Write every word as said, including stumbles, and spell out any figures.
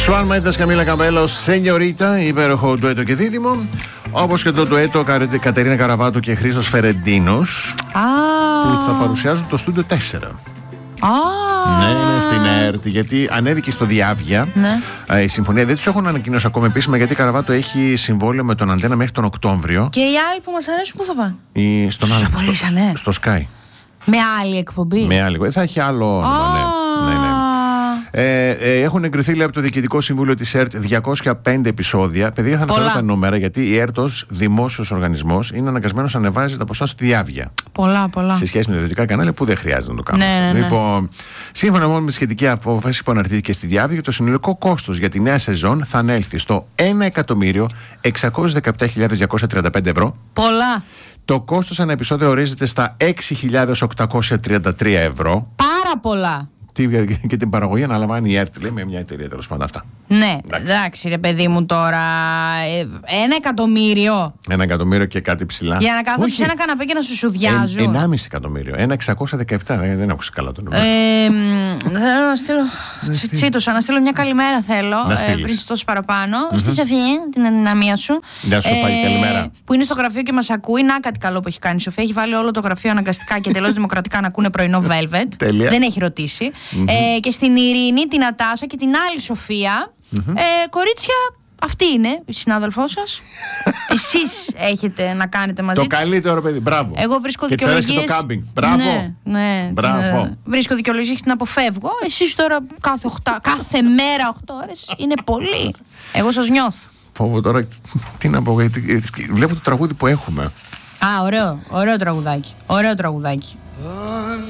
Σουάν Μέντες, Καμίλα Καμπέλο, Σενιωρίτα, υπέροχο ντουέτο και δίδυμο. Όπως και το ντουέτο Κατερίνα Καραβάτου και Χρήστος Φερεντίνος, Α, που θα παρουσιάζουν το Στούντιο τέσσερα. Α, Ναι, είναι στην ΕΡΤ, γιατί ανέβηκε στο Διάβια. Ναι. Η συμφωνία δεν του έχουν ανακοινώσει ακόμα επίσημα, γιατί η Καραβάτου έχει συμβόλαιο με τον Αντένα μέχρι τον Οκτώβριο. Και οι άλλοι που μας αρέσουν πού θα πάνε? Ή στον Τους άλλο, απολύσανε. στο, στο Sky. Με άλλη εκπομπή. Με άλλη. Θα έχει άλλο όνομα, ναι. ναι, ναι. Ε, ε, έχουν εγκριθεί, λέει, από το Διοικητικό Συμβούλιο της ΕΡΤ διακόσια πέντε επεισόδια. Παιδιά, θα αναφέρω τα νούμερα, γιατί η ΕΡΤ ως δημόσιος οργανισμός είναι αναγκασμένος να ανεβάζει τα ποσά στη Διάβια. Πολλά, πολλά. Σε σχέση με τα ιδιωτικά κανάλια που δεν χρειάζεται να το κάνουν. Ναι, ναι, ναι. Λοιπόν, σύμφωνα μόνο με τη σχετική απόφαση που αναρτήθηκε στη Διάβια, το συνολικό κόστος για τη νέα σεζόν θα ανέλθει στο ένα εκατομμύριο εξακόσιες δεκαεπτά χιλιάδες διακόσια τριάντα πέντε ευρώ. Πολλά. Το κόστος ανά επεισόδιο ορίζεται στα έξι χιλιάδες οκτακόσια τριάντα τρία ευρώ. Πάρα πολλά. Και την παραγωγή αναλαμβάνει η ΕΡΤ, λέει, με μια εταιρεία, τέλος πάντων, αυτά. Ναι, εντάξει, ρε παιδί μου τώρα. Ένα εκατομμύριο. Ένα εκατομμύριο και κάτι ψηλά. Για να κάθομαι σε ένα καναπέ και να σου σουδιάζω. Εν, ενάμιση εκατομμύριο. Ένα εξακόσια δεκαεπτά. Δεν, δεν έχω καλά το νούμερο. Ε, θέλω να στείλω. Τσίτωσα, να στείλω μια καλημέρα θέλω. Ε, πριν στώσει παραπάνω. Mm-hmm. Στη Σοφία, την αδυναμία σου. Γεια σου, Σοφία, ε, καλημέρα. Που είναι στο γραφείο και μας ακούει. Να, κάτι καλό που έχει κάνει η Σοφία. Έχει βάλει όλο το γραφείο αναγκαστικά και τελώς δημοκρατικά να ακούνε πρωινό Velvet. Τέλεια. Δεν έχει ρωτήσει. Mm-hmm. Ε, και στην Ειρήνη, την Ατάσα και την άλλη Σοφία. Mm-hmm. Ε, κορίτσια, αυτή είναι η συνάδελφό σας. Εσείς έχετε να κάνετε μαζί το της. Το καλύτερο παιδί, μπράβο. Εγώ βρίσκω και δικαιολογίες. Και το κάμπινγκ. Μπράβο. Ναι, ναι, μπράβο. Ναι. Βρίσκω δικαιολογίες και την αποφεύγω. Εσείς τώρα κάθε, οχτά, κάθε μέρα οκτώ ώρες είναι πολύ. Εγώ σας νιώθω. Φόβο τώρα, τι να πω. Βλέπω το τραγούδι που έχουμε. Α, ωραίο, ωραίο τραγουδάκι. Ωραίο τραγουδάκι.